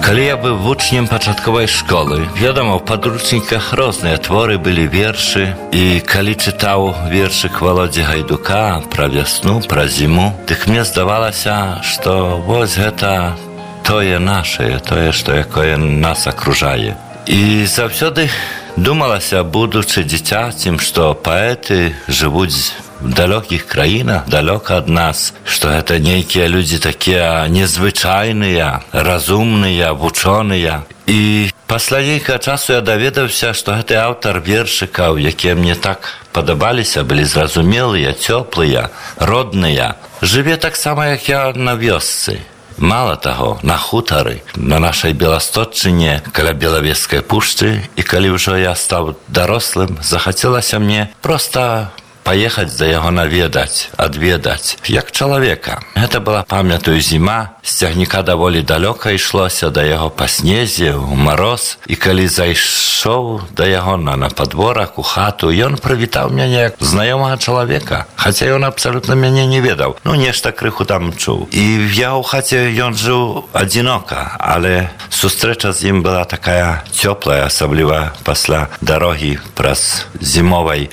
Калі я быў вучнем пачатковай школы, вядома, ў падручніках розныя творы былі вершы, і калі чытаў вершык Володзі Гайдука пра вясну, пра зіму, дык мне здавалася, што вось гэта тое нашае, тое, што якое нас акружае. І заўсёды думалася, будучы дзіцяцем, што паэты жывуць в далёкіх краінах, далёка ад нас, што гэта нейкія людзі такія незвычайныя, разумныя, вучоныя. І пасля нейкага часу я даведаўся, што гэты аўтар вершыкаў, якія мне так падабаліся, былі зразумелыя, цёплыя, родныя, жыве таксама, як я на вёсцы. Мала таго, на хутары, на нашай Беластотчыне, каля Белавежскай пушчы, і калі ўжо я стаў дарослым, захацелася мне проста паехаць да яго наведаць, адведаць, як чалавека. Гэта была, памятаю, зіма, з цягніка даволі далёка ішлося да яго па снезе, у мароз, і калі зайшоў да яго на падворак, у хату, ён прывітаў мяне як знаёмага чалавека, хаця ён абсалютна мяне не ведаў, нешта крыху там чуў. І в яго хаце ён жыў адзінока, але сустрэча з ім была такая цёплая, асабліва пасля дарогі праз зімовай,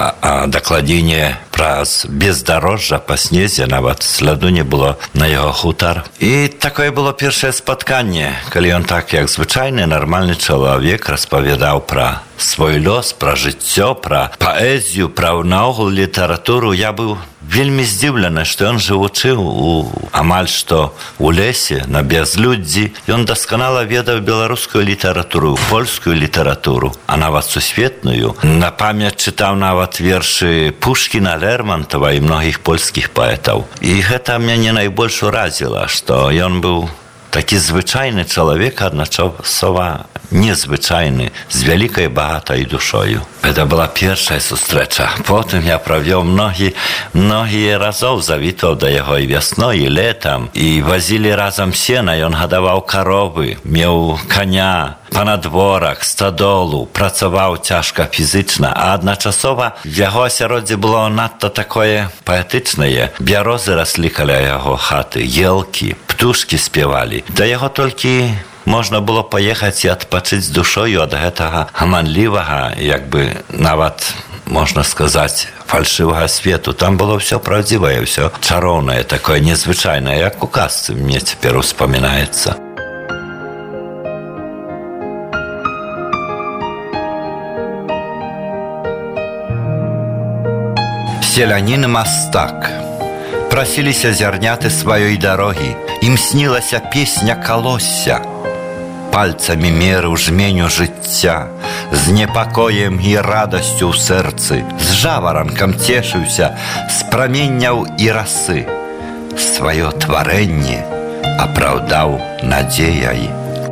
а дакладней праз бездарожжа па снезе, нават сляду не было на яго хутар. І такое было першае спатканне, калі ён так, як звычайны, нармальны чалавек, распавядаў пра свой лёс, пра жыццё, пра паэзію, пра наогул літаратуру. Я быў вельмі здзіўлены, што ён жывучы амаль што у лесе, на бязлюддзі. Ён дасканала ведаў беларускую літаратуру, польскую літаратуру, а нават сусветную. На памяць чытаў нават вершы Пушкіна, Лермонтова і многіх польскіх паэтаў. І гэта мяне найбольш уразіла, што ён быў такі звычайны чалавек, адначасова незвычайны, з вялікай багатай душою. Гэта была першая сустрэча. Потым я правёў многія разоў, завітаў да яго і вясной, і летам, і вазілі разам сена, ён гадаваў каровы, меў каня, панадворак, стадолу, працаваў цяжка фізычна, а адначасова в яго асяроддзе было надта такое паэтычнае. Бярозы раслі каля яго хаты, елкі, птушкі спявалі. Да яго толькі можна было паехаць і адпачыць з душою ад гэтага гаманлівага, як бы нават, можна сказаць, фальшывага свету. Там было ўсё праўдзівае, ўсё чароўнае, такое незвычайнае, як у казцы мне цяпер успамінаецца. Селянін-мастак. Прасіліся зярняты сваёй дарогі, ім снілася песня калосся. Пальцамі мерыў жменю жыцця, з непакоем і радасцю ў сэрцы, з жаваранкам цешыўся, з праменняў і расы. Сваё тварэнне апраўдаў надзеяй.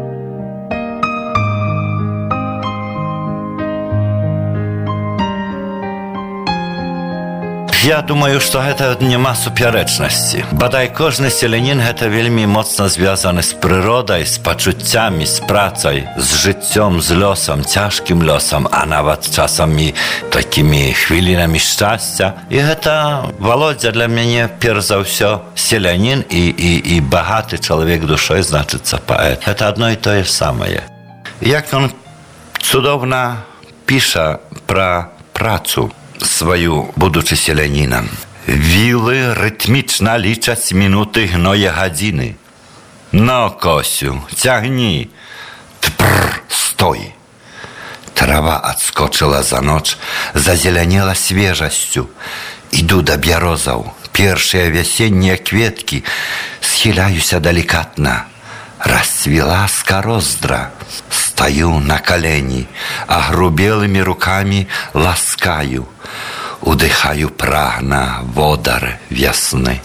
Я думаю, што гэта няма супярэчнасці. Бадай кожны селянін гэта вельмі моцна звязаны з прыродай, з пачуццямі, з працай, з жыццём, з лёсам, цяжкім лёсам, а нават часам і такімі хвілінамі шчасця. І гэта Володзя для мяне перш за ўсё селянін і багаты чалавек душой, значыцца паэт. Гэта адно і тое самае. Як ён цудоўна піша пра працу сваю, будучы селянінам. Вілы рытмічна лічаць мінуты, гное гадзіны. Но, Косю, цягні. Тпр, стой. Трава адскочыла за ноч, зазелянела свежасцю. Іду да бярозаў. Першыя вясеннія кветкі схіляюся далікатна. Расцвіла скароздра. Стаю на колени, огрубелыми руками ласкаю, удыхаю прагна водар весны.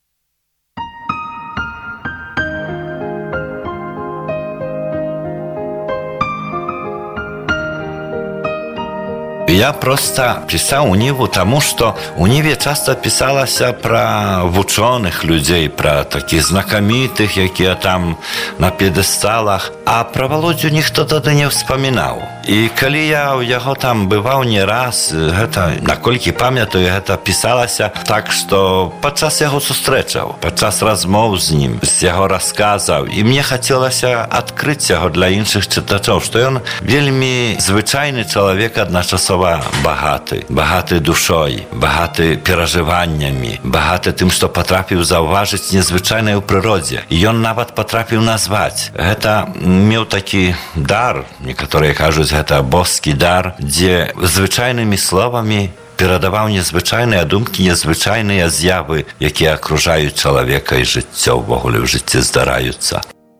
Я просто писал у Ниву, тому что у Ниве часто писалася про вученых людей, про таких знакомитых, які там на пьедесталах. А про Володю ніхто тады не ўспамінаў. І калі я ў яго там бываў не раз, гэта, наколькі памятаю, гэта пісалася так, што падчас яго сустрэчаў, падчас размоў з ім, з яго расказаў, і мне хацелася адкрыць яго для іншых чытачоў, што ён вельмі звычайны чалавек, адначасова багаты душой, багаты перажываннямі, багаты тым, што патрапіў заўважыць незвычайнае ў прыродзе. І ён нават патрапіў назваць. Гэта меў такі дар, некаторыя кажуць, гэта боскі дар, дзе звычайнымі словамі перадаваў незвычайныя думкі, незвычайныя з'явы, якія акружаюць чалавека і жыццё ўвогуле ў жыцці здараюцца.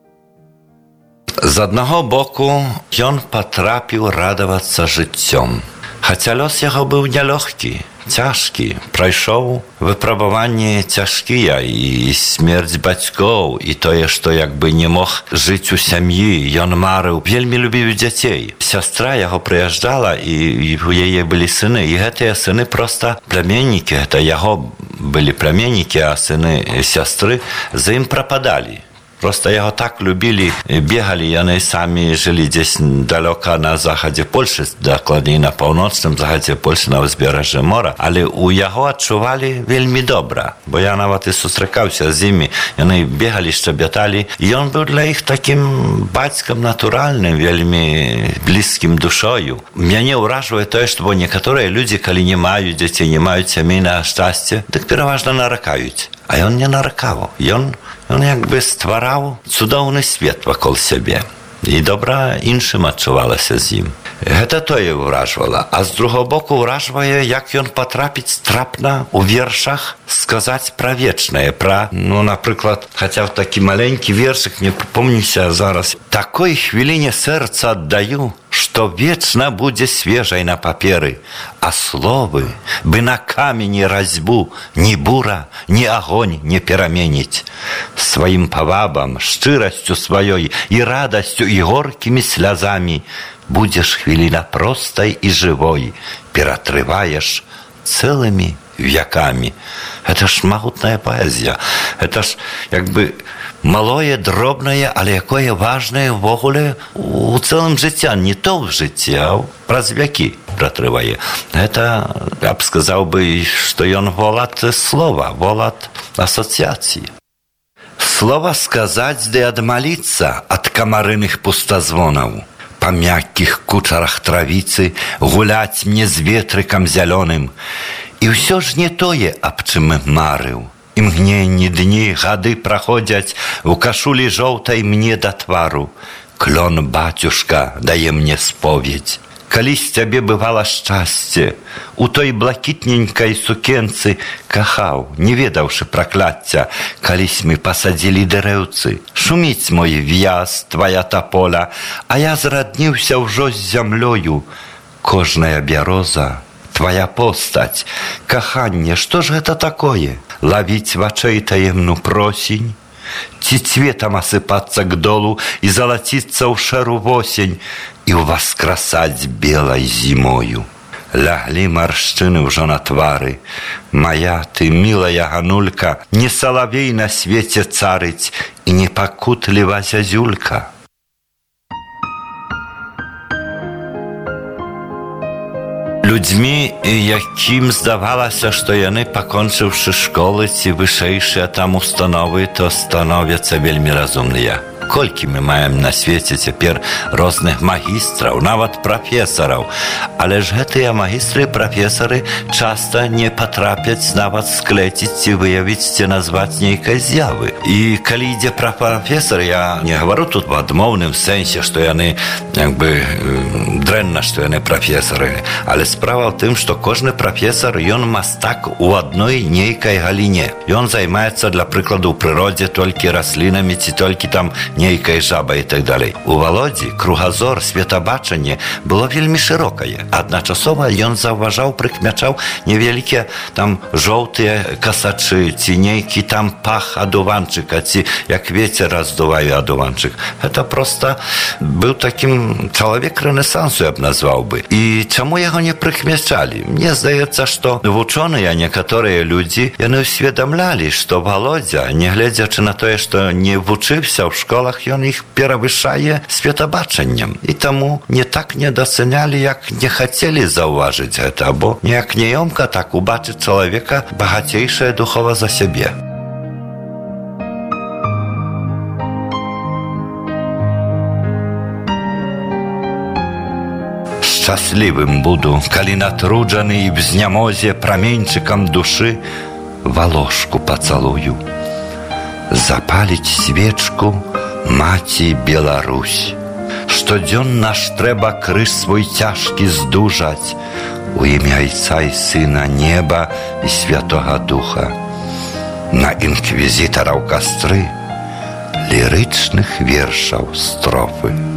З аднаго боку, ён патрапіў радавацца жыццём. Хаця лёс яго быў нялёгкі, цяжкі, прайшоў выпрабаванні цяжкія, і смерць бацькоў, і тое, што як бы не мог жыць у сям'і, ён марыў, вельмі любіў дзяцей. Сястра яго прыязджала, і у яе былі сыны, і гэтыя сыны проста пляменнікі, гэта яго былі пляменнікі, а сыны сястры за ім прападалі. Проста яго так любілі, бегалі, яны самі жылі дзесь далёка на захадзе Польшы, дакладней на паўночным захадзе Польшы, на ўзбярэжжы мора, але ў яго адчувалі вельмі добра, бо я нават і сустракаўся з імі, яны бегалі, шчабяталі, і ён быў для іх такім бацькам натуральным, вельмі блізкім душою. Мяне ўражвае тое, што некаторыя людзі, калі не маюць дзяцей, не маюць сямейнага шчасця, дык пераважна наракаюць. А ён не наракаў. Ён як бы ствараў цудоўны свет вакол сябе. І добра іншым адчувалася з ім. Гэта тое ўражвала. А з другого боку ўражвае, як ён патрапіць трапна ў вершах сказаць пра вечнае, пра, напрыклад, хаця такі маленькі вершык, не прыпомнюся зараз. Такой хвіліне сэрца аддаю, што вечна будзе свежай на паперы, а словы бы на камені разьбу ні бура, ні агонь не пераменіць. Сваім павабам, шчырасцю сваёй і радасцю і горкімі слязамі будзеш хвіліна простай і жывой, ператрываеш цэлымі вякамі. Гэта ж магутная паэзія. Гэта ж як бы малое, дробнае, але якое важнае ўвогуле у цэлым жыцця. Не то ў жыцці, а праз вякі пратрывае. Гэта, я б сказаў бы, што ён волат слова, волат асацыяцыі. Слова сказаць ды адмаліцца ад камарыных пустазвонаў. Па мяккіх кучарах травіцы гуляць мне з ветрыкам зялёным. І ўсё ж не тое, аб чым марыў. Імгненні, дні, гады праходзяць у кашулі жоўтай мне да твару. Клён, бацюшка, дае мне споведь. Калісь цябе бывала шчасце, у той блакітненькай сукенцы кахаў, не ведаўшы пракляцця, калісь мы пасадзілі дрэўцы. Шуміць мой в'яз, твая таполя, а я зрадніўся ўжо з зямлёю. Кожная бяроза, твая постаць, каханне, што ж гэта такое? Лавіць вачэй таемну просень, ці цветам асыпацца к долу і залаціцца ў шэру восень і ўваскрасаць белай зімою. Ляглі маршчыны ўжо на твары. Мая ты, мілая ганулька, не салавей на свеце царыць і не пакутліва зязюлька. Людзьмі, якім здавалася, што яны, пакончыўшы школы ці вышэйшыя там установы, то становяцца вельмі разумныя. Колькі мы маем на свеце цяпер розных магістраў, нават прафесараў. Але ж гэтыя магістры і прафесары часта не патрапяць нават склеціць ці выявіць ці назваць нейкай з'явы. І калі ідзе пра прафесар, я не гавару тут в адмоўным сэнсе, што яны як бы дрэнна, што яны прафесары. Але справа ў тым, што кожны прафесар, ён мастак у адной нейкай галіне. Ён займаецца, для прыкладу, ў прыродзе толькі раслінамі ці толькі там нейкай жабай і так далей. У Володзі кругазор, светабачанне было вельмі шырокае. Адначасова ён заўважаў, прыкмячаў невялікія там жоўтыя касачы, ці нейкі там пах адуванчыка, ці як вецер раздувае адуванчык. Гэта проста быў такім чалавек рэнесансу, я б назваў бы. І чаму яго не прыкмячалі? Мне здаецца, што вучоныя некаторыя людзі, яны ўсведамлялі, што Володзя, нягледзячы на тое, што не вучыўся ў школах, справах ён іх перавышае светабачаннем. І таму не так не дацэнялі, як не хацелі заўважыць гэта, бо неяк няёмка так убачыць чалавека багацейшае духова за сябе. Шчаслівым буду, калі натруджаны і в знямозе праменьчыкам душы валошку пацалую. Запаліць свечку маці Беларусь. Штодзённа ж трэба крыж свой цяжкі здужаць у імя Айца і Сына неба і Святога Духа. На інквізітараў кастры лірычных вершаў строфы.